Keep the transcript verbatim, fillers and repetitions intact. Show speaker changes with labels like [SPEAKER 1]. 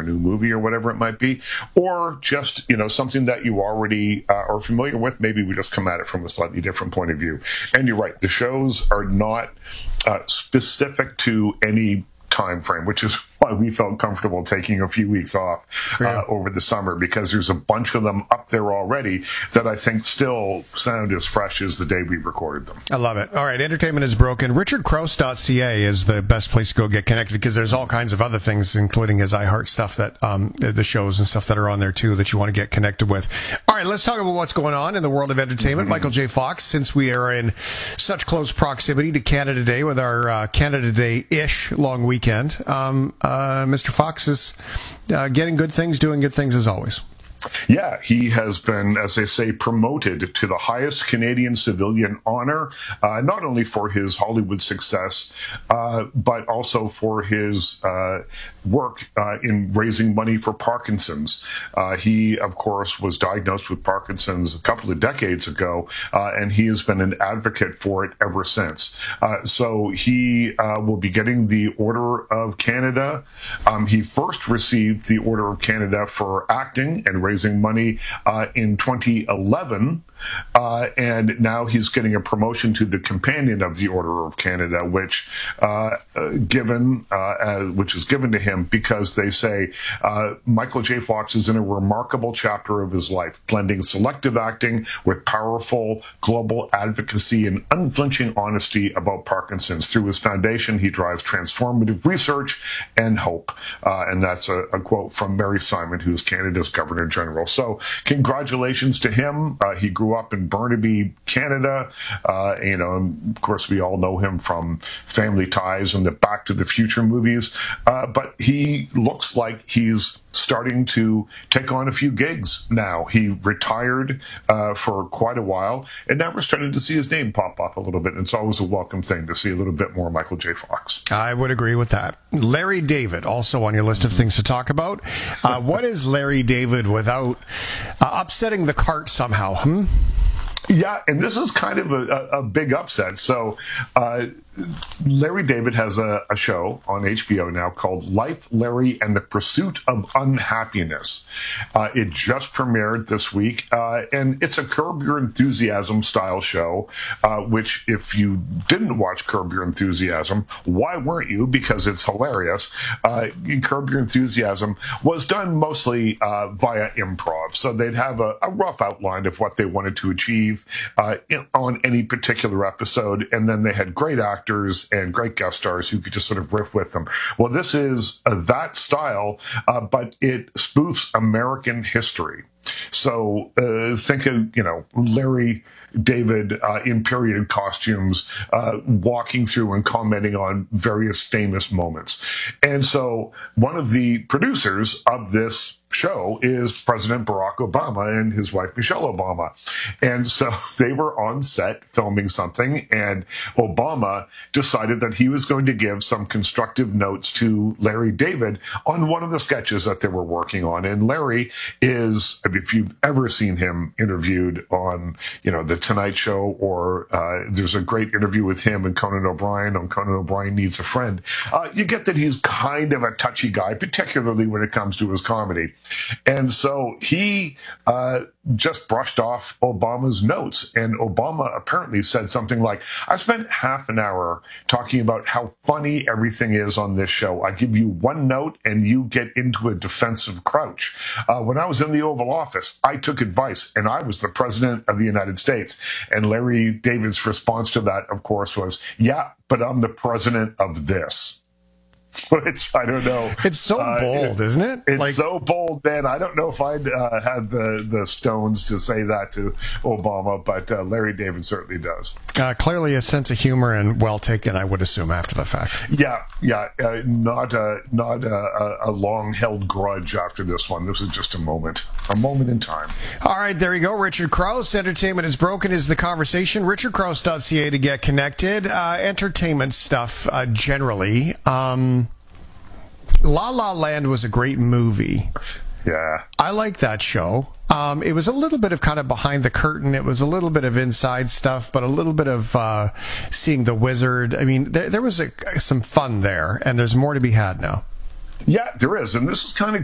[SPEAKER 1] a new movie or whatever it might be, or just, you know, something that you already uh, are familiar with. Maybe we just come at it from a slightly different point of view. And you're right, the shows are not uh, specific to any time frame, which is why we felt comfortable taking a few weeks off uh, over the summer, because there's a bunch of them up there already that I think still sound as fresh as the day we recorded them.
[SPEAKER 2] I love it. All right, Entertainment is Broken. richard crouse dot c a is the best place to go get connected, because there's all kinds of other things, including his iHeart stuff, that um, the shows and stuff that are on there too that you want to get connected with. All right, let's talk about what's going on in the world of entertainment. Mm-hmm. Michael J. Fox, since we are in such close proximity to Canada Day with our uh, Canada Day-ish long weekend, um, uh, Mister Fox is uh, getting good things, doing good things as always.
[SPEAKER 1] Yeah, he has been, as they say, promoted to the highest Canadian civilian honor, uh, not only for his Hollywood success, uh, but also for his uh, work uh, in raising money for Parkinson's. Uh, he, of course, was diagnosed with Parkinson's a couple of decades ago, uh, and he has been an advocate for it ever since. Uh, so he uh, will be getting the Order of Canada. Um, he first received the Order of Canada for acting and raising raising money uh, in twenty eleven, uh, and now he's getting a promotion to the Companion of the Order of Canada, which uh, uh, given uh, as, which is given to him because they say uh, Michael J. Fox is in a remarkable chapter of his life, blending selective acting with powerful global advocacy and unflinching honesty about Parkinson's. Through his foundation, he drives transformative research and hope, uh, and that's a, a quote from Mary Simon, who's Canada's Governor General. So congratulations to him. Uh, he grew up in Burnaby, Canada. Uh, you know, and of course, we all know him from Family Ties and the Back to the Future movies. Uh, but he looks like he's starting to take on a few gigs now. He retired uh, for quite a while, and now we're starting to see his name pop up a little bit. And it's always a welcome thing to see a little bit more Michael J. Fox.
[SPEAKER 2] I would agree with that. Larry David, also on your list of things to talk about. Uh, what is Larry David without uh, upsetting the cart somehow? Hmm?
[SPEAKER 1] Yeah, and this is kind of a, a, a big upset. So uh, Larry David has a, a show on H B O now called Life, Larry, and the Pursuit of Unhappiness. Uh, it just premiered this week, uh, and it's a Curb Your Enthusiasm style show, uh, which if you didn't watch Curb Your Enthusiasm, why weren't you? Because it's hilarious. Uh, Curb Your Enthusiasm was done mostly uh, via improv. So they'd have a, a rough outline of what they wanted to achieve Uh, in, on any particular episode, and then they had great actors and great guest stars who could just sort of riff with them. Well, this is uh, that style, uh, but it spoofs American history. So uh, think of, you know, Larry David uh, in period costumes, uh, walking through and commenting on various famous moments. And so one of the producers of this show is President Barack Obama and his wife Michelle Obama. And so they were on set filming something, and Obama decided that he was going to give some constructive notes to Larry David on one of the sketches that they were working on. And Larry is, I mean, if you've ever seen him interviewed on, you know, The Tonight Show, or uh, there's a great interview with him and Conan O'Brien on Conan O'Brien Needs a Friend, uh, you get that he's kind of a touchy guy, particularly when it comes to his comedy. And so he uh, just brushed off Obama's notes. And Obama apparently said something like, I spent half an hour talking about how funny everything is on this show. I give you one note and you get into a defensive crouch. Uh, when I was in the Oval Office, I took advice and I was the president of the United States. And Larry David's response to that, of course, was, yeah, but I'm the president of this. Which I don't know.
[SPEAKER 2] It's so
[SPEAKER 1] uh,
[SPEAKER 2] bold,
[SPEAKER 1] it,
[SPEAKER 2] isn't it?
[SPEAKER 1] It's
[SPEAKER 2] like,
[SPEAKER 1] so bold, man. I don't know if I'd uh, had the, the stones to say that to Obama, but uh, Larry David certainly does.
[SPEAKER 2] Uh, clearly a sense of humor and well taken, I would assume, after the fact.
[SPEAKER 1] Yeah, yeah. Uh, not a, not a, a long-held grudge after this one. This is just a moment. A moment in time.
[SPEAKER 2] All right, there you go. Richard Crouse. Entertainment is Broken is the conversation. richard crouse dot c a to get connected. Uh, entertainment stuff, uh, generally. Um... La La Land was a great movie.
[SPEAKER 1] Yeah.
[SPEAKER 2] I like that show. Um, it was a little bit of kind of behind the curtain. It was a little bit of inside stuff, but a little bit of uh, seeing the wizard. I mean, there, there was a, some fun there, and there's more to be had now.
[SPEAKER 1] Yeah, there is. And this is kind of